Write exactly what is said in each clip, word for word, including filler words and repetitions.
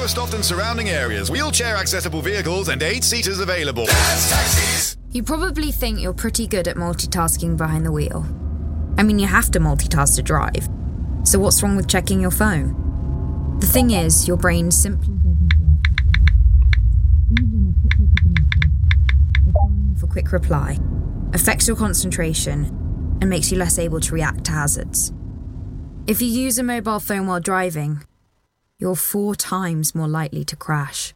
Lowestoft and surrounding areas. Wheelchair accessible vehicles and eight seaters available. Dad's Taxis. You probably think you're pretty good at multitasking behind the wheel. I mean, you have to multitask to drive. So what's wrong with checking your phone? The thing is, your brain simply for quick reply affects your concentration and makes you less able to react to hazards. If you use a mobile phone while driving, you're four times more likely to crash.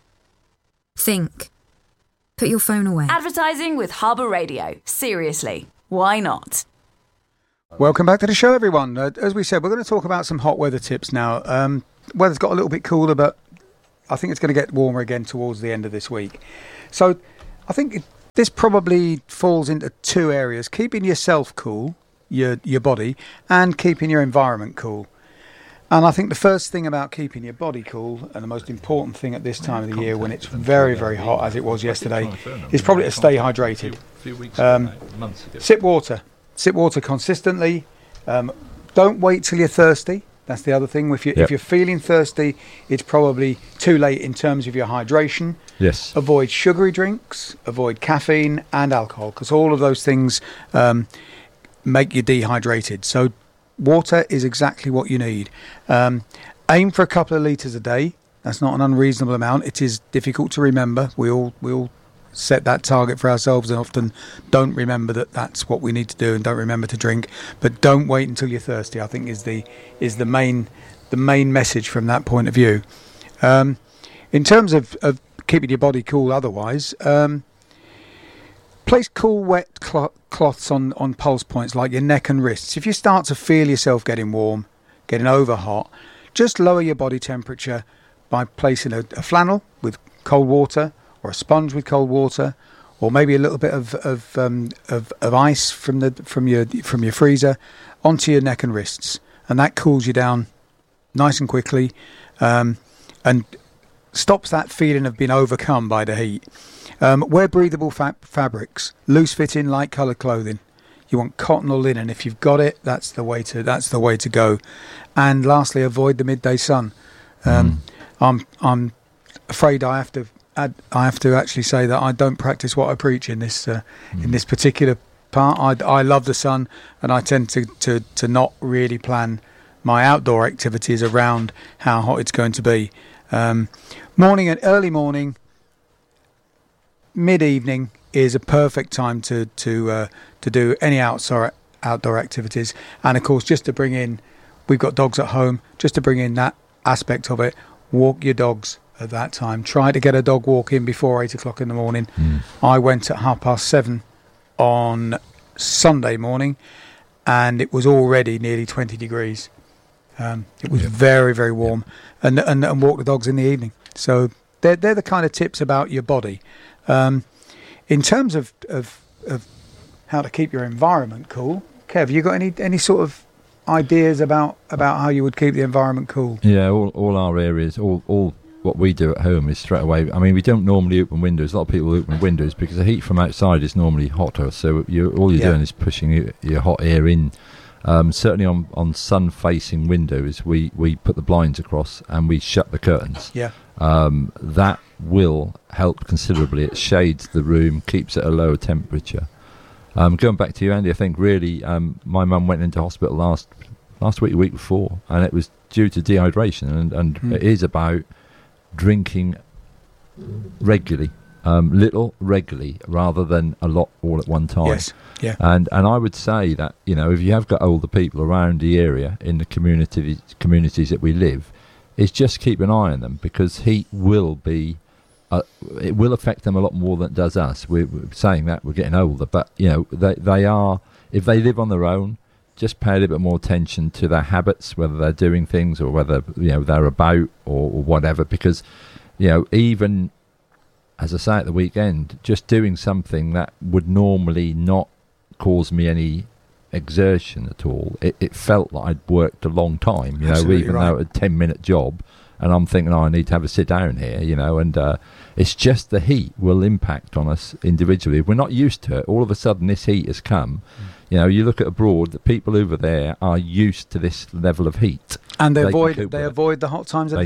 Think. Put your phone away. Advertising with Harbour Radio. Seriously, why not? Welcome back to the show, everyone. Uh, as we said, we're going to talk about some hot weather tips now. Um, weather's got a little bit cooler, but I think it's going to get warmer again towards the end of this week. So I think it, this probably falls into two areas: keeping yourself cool, your your body, and keeping your environment cool. And I think the first thing about keeping your body cool, and the most important thing at this time of the year when it's very, very hot, as it was yesterday, is probably to stay hydrated. Um, sip water. Sip water consistently. Um, don't wait till you're thirsty. That's the other thing. If, you, yep. if you're feeling thirsty, it's probably too late in terms of your hydration. Yes. Avoid sugary drinks, avoid caffeine and alcohol, because all of those things um, make you dehydrated. So water is exactly what you need. Um, aim for a couple of litres a day. That's not an unreasonable amount. It is difficult to remember. We all we all set that target for ourselves and often don't remember that that's what we need to do and don't remember to drink. But don't wait until you're thirsty, I think is the is the main the main message from that point of view. Um, in terms of, of keeping your body cool otherwise, um, place cool wet cloth cloths on, on pulse points like your neck and wrists. If you start to feel yourself getting warm, getting over hot, just lower your body temperature by placing a, a flannel with cold water or a sponge with cold water, or maybe a little bit of of, um, of of ice from the from your from your freezer onto your neck and wrists, and that cools you down nice and quickly, um, and stops that feeling of being overcome by the heat. Um, wear breathable fa- fabrics, loose-fitting, light-coloured clothing. You want cotton or linen. If you've got it, that's the way to that's the way to go. And lastly, avoid the midday sun. Um, mm. I'm I'm afraid I have to add, I have to actually say that I don't practice what I preach in this uh, mm. in this particular part. I, I love the sun, and I tend to, to, to not really plan my outdoor activities around how hot it's going to be. Um, morning and early morning. Mid-evening is a perfect time to to uh, to do any outdoor outdoor activities, and of course, just to bring in, we've got dogs at home. Just to bring in that aspect of it, walk your dogs at that time. Try to get a dog walk in before eight o'clock in the morning. Mm. I went at half past seven on Sunday morning, and it was already nearly twenty degrees. Um, it was yeah. very very warm, yeah. and and and walk the dogs in the evening. So they're they're the kind of tips about your body. Um, in terms of, of of how to keep your environment cool, Kev, you got any any sort of ideas about, about how you would keep the environment cool? Yeah, all all our areas, all all what we do at home is straight away. I mean, we don't normally open windows. A lot of people open windows because the heat from outside is normally hotter. So you're, all you're yeah. doing is pushing your, your hot air in. Um, certainly on, on sun-facing windows, we, we put the blinds across and we shut the curtains. Yeah. Um, that will help considerably. It shades the room, keeps it at a lower temperature. Um, going back to you, Andy, I think really um, my mum went into hospital last last week, the week before, and it was due to dehydration, and, and mm. it is about drinking regularly, um, little regularly, rather than a lot all at one time. Yes. Yeah. And and I would say that, you know, if you have got older people around the area in the community communities that we live, is just keep an eye on them, because heat will be, uh, it will affect them a lot more than it does us. We're, we're saying that we're getting older, but you know, they they are, if they live on their own, just pay a little bit more attention to their habits, whether they're doing things or whether, you know, they're about or, or whatever, because, you know, even as I say at the weekend, just doing something that would normally not cause me any exertion at all, it, it felt like I'd worked a long time, you know, Absolutely even right. though it was a ten minute job, and I'm thinking, oh, I need to have a sit down here, you know, and uh, it's just the heat will impact on us individually. If we're not used to it, all of a sudden this heat has come. Mm. You know, you look at abroad, the people over there are used to this level of heat. And they, they avoid they avoid the hot times of they the day. do.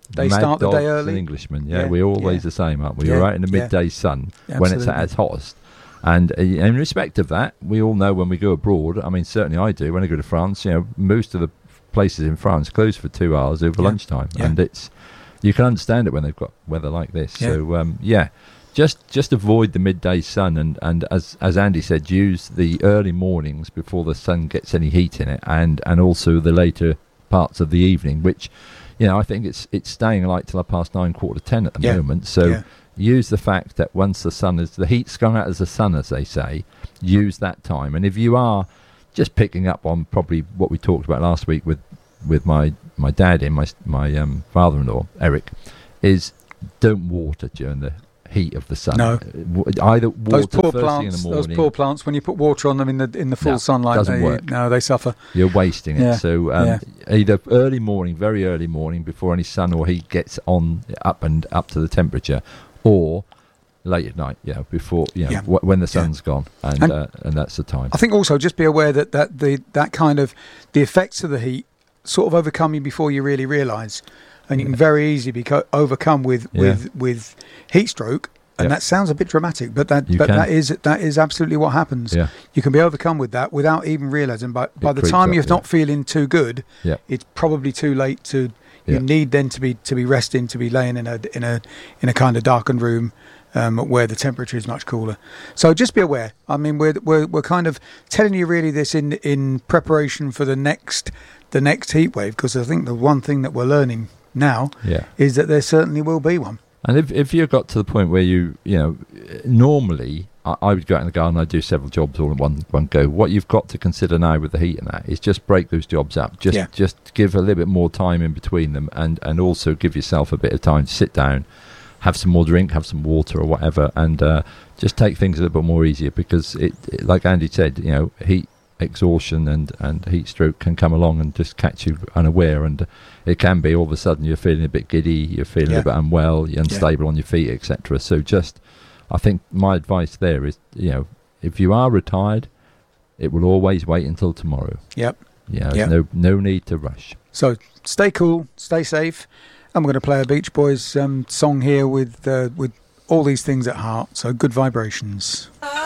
They Mad start the Dogs day early. And Englishmen, yeah, Yeah, we're always yeah. the same, aren't we? Yeah, You're out in the yeah. midday sun Yeah, when it's at absolutely. its hottest. And uh, in respect of that, we all know when we go abroad, I mean, certainly I do, when I go to France, you know, most of the places in France close for two hours over Yeah. lunchtime. Yeah. And it's, you can understand it when they've got weather like this. Yeah. So, um, yeah, just just avoid the midday sun. And, and as, as Andy said, use the early mornings before the sun gets any heat in it, and, and also the later parts of the evening, which, you know, I think it's it's staying light till past nine, quarter to ten at the Yeah. moment. So Yeah. use the fact that once the sun is, the heat's gone out as the sun, as they say, use that time. And if you are just picking up on probably what we talked about last week with, with my, my dad in, my, my um, father-in-law, Eric, is don't water during the heat of the sun. No. Uh, w- Either water Those poor first plants, thing in the those morning, poor plants. When you put water on them in the in the full No, sunlight, doesn't they, work. no, they suffer. you're wasting it. Yeah, So um, yeah. either early morning, very early morning, before any sun or heat gets on up and up to the temperature, or late at night, yeah, before, you know, Yeah. wh- when the sun's gone, and And- uh, and that's the time. I think also just be aware that, that the that kind of the effects of the heat sort of overcome you before you really realise, and you can very easily be co- overcome with, Yeah. with with heat stroke. And Yeah. that sounds a bit dramatic, but that You but can. that is that is absolutely what happens. Yeah. You can be overcome with that without even realising. But by the creeps time up, you're yeah. not feeling too good, Yeah. it's probably too late to. You Yeah. need then to be to be resting, to be laying in a in a in a kind of darkened room, um, where the temperature is much cooler. So just be aware. I mean, we're we're we're kind of telling you really this in in preparation for the next the next heat wave, because I think the one thing that we're learning now Yeah. is that there certainly will be one. And if if you got to the point where you, you know, normally I, I would go out in the garden, I'd do several jobs all in one, one go. What you've got to consider now with the heat and that is just break those jobs up. Just Yeah. just give a little bit more time in between them, and, and also give yourself a bit of time to sit down, have some more drink, have some water or whatever, and uh, just take things a little bit more easier, because it, it, like Andy said, you know, heat exhaustion and, and heat stroke can come along and just catch you unaware, and it can be all of a sudden you're feeling a bit giddy, you're feeling Yeah. a bit unwell, you're unstable on your feet, et cetera. So just, I think my advice there is, you know, if you are retired, it will always wait until tomorrow. Yep. You know, Yep. no no need to rush. So stay cool, stay safe, and we're going to play a Beach Boys um, song here with uh, with all these things at heart. So good vibrations.